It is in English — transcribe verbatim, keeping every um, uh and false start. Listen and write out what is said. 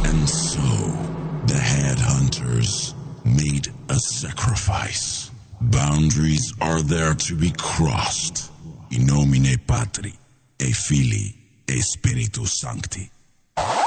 And so, the headhunters made a sacrifice. Boundaries are there to be crossed. In nomine Patri, e Filii, e Spiritus Sancti.